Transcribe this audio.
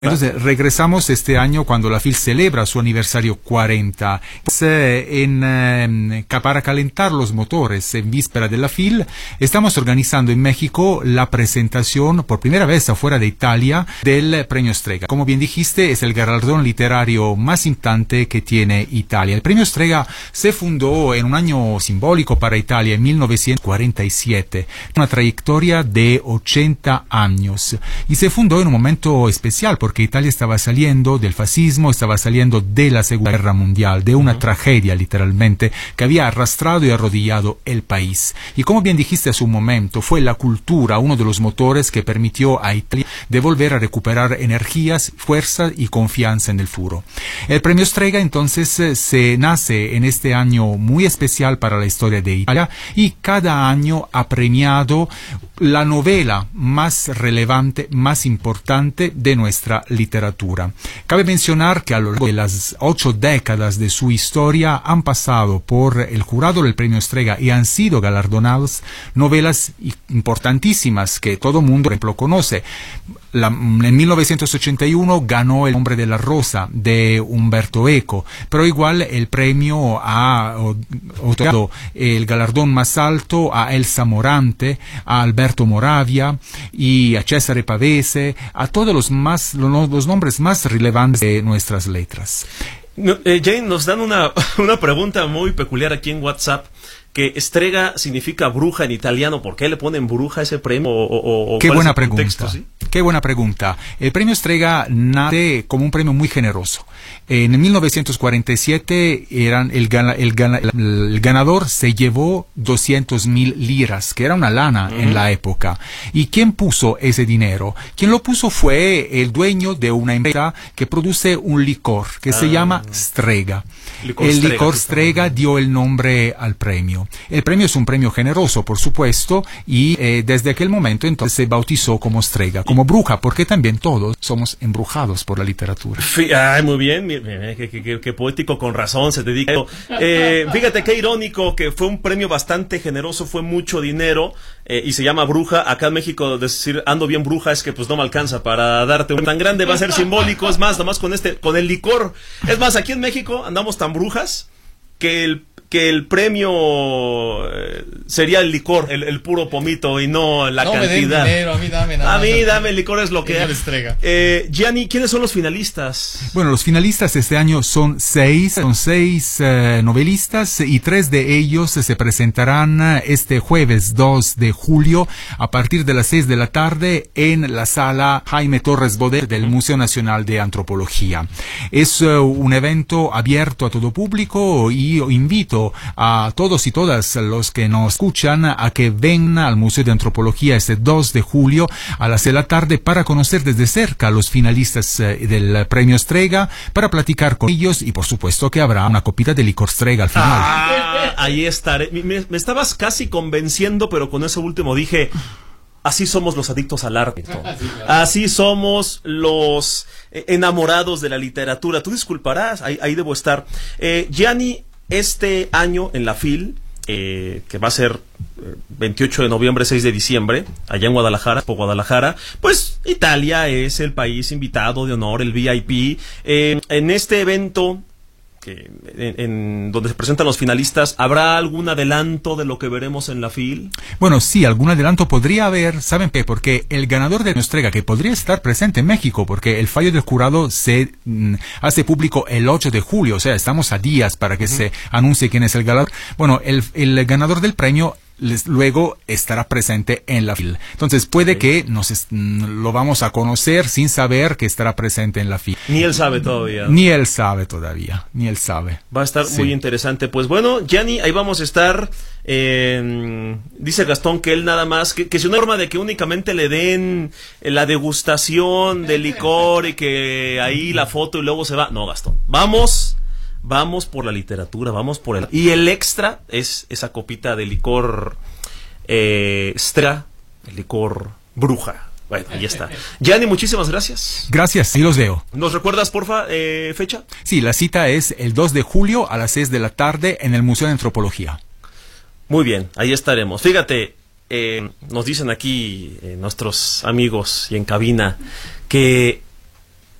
Entonces, regresamos este año cuando la FIL celebra su aniversario 40. Para calentar los motores en víspera de la FIL, estamos organizando en México la presentación, por primera vez afuera de Italia, del Premio Strega. Como bien dijiste, es el galardón literario más importante que tiene Italia. El Premio Strega se fundó en un año simbólico para Italia, en 1947. Una trayectoria de 80 años. Y se fundó en un momento especial, porque Italia estaba saliendo del fascismo, estaba saliendo de la Segunda Guerra Mundial, de una tragedia literalmente que había arrastrado y arrodillado el país. Y como bien dijiste hace un momento, fue la cultura uno de los motores que permitió a Italia de volver a recuperar energías, fuerza y confianza en el futuro. El Premio Strega entonces se nace en este año muy especial para la historia de Italia y cada año ha premiado la novela más relevante, más importante de nuestra literatura. Cabe mencionar que a lo largo de las 8 décadas de su historia han pasado por el jurado del Premio Strega y han sido galardonados novelas importantísimas que todo mundo lo conoce. En 1981 ganó El hombre de la rosa de Umberto Eco, pero igual el premio ha otorgado el galardón más alto a Elsa Morante, a Alberto Moravia y a Cesare Pavese, a todos los nombres más relevantes de nuestras letras. Jane, nos dan una pregunta muy peculiar aquí en WhatsApp, que Strega significa bruja en italiano. ¿Por qué le ponen bruja a ese premio? Qué buena pregunta. ¿Sí? Qué buena pregunta. El premio Strega nace como un premio muy generoso. En 1947 el ganador se llevó 200.000 liras, que era una lana en la época. ¿Y quién puso ese dinero? Quien lo puso fue el dueño de una empresa que produce un licor que se llama Strega. El licor Strega dio el nombre al premio. El premio es un premio generoso, por supuesto, y desde aquel momento entonces se bautizó como Strega, como bruja, porque también todos somos embrujados por la literatura. Ay, muy bien, qué poético, con razón se dedica. Fíjate qué irónico que fue un premio bastante generoso, fue mucho dinero, y se llama bruja. Acá en México decir ando bien bruja es que pues no me alcanza para darte un tan grande, va a ser simbólico. Es más, nomás con el licor. Es más, aquí en México andamos tan brujas que el premio sería el licor, el puro pomito y no la cantidad. Me den dinero, a mí dame nada. A mí dame el licor, es lo que hay. Gianni, ¿quiénes son los finalistas? Bueno, los finalistas este año son seis novelistas y 3 de ellos se presentarán este jueves 2 de julio a partir de las 6 de la tarde en la sala Jaime Torres Bodet del Museo Nacional de Antropología. Es un evento abierto a todo público y invito a todos y todas los que nos escuchan a que vengan al Museo de Antropología este 2 de julio a las 6 de la tarde para conocer desde cerca a los finalistas del Premio Strega, para platicar con ellos y por supuesto que habrá una copita de licor Strega al final. Ahí estaré. Me estabas casi convenciendo, pero con eso último dije... Así somos los adictos al arte. Así somos los enamorados de la literatura. Tú disculparás, ahí debo estar. Gianni, este año en la FIL, que va a ser 28 de noviembre, 6 de diciembre, allá en Guadalajara, pues Italia es el país invitado de honor, el VIP. En este evento, en donde se presentan los finalistas, ¿habrá algún adelanto de lo que veremos en la FIL? Bueno, sí, algún adelanto podría haber. ¿Saben qué? Porque el ganador de Strega, que podría estar presente en México, porque el fallo del jurado se hace público el 8 de julio, o sea, estamos a días para que se anuncie quién es el ganador. Bueno, el ganador del premio luego estará presente en la FIL. Entonces puede que lo vamos a conocer sin saber que estará presente en la FIL. Ni él sabe todavía. Ni él sabe todavía. Va a estar muy interesante. Pues bueno, Gianni, ahí vamos a estar. Dice Gastón que él nada más, que es una forma de que únicamente le den la degustación del licor y que ahí la foto y luego se va. No, Gastón, vamos por la literatura, y el extra es esa copita de licor Strega, el licor bruja. Bueno, ahí está. Gianni, muchísimas gracias. Gracias, ahí los veo. ¿Nos recuerdas, porfa, fecha? Sí, la cita es el 2 de julio a las 6 de la tarde en el Museo de Antropología. Muy bien, ahí estaremos. Fíjate, nos dicen aquí nuestros amigos y en cabina que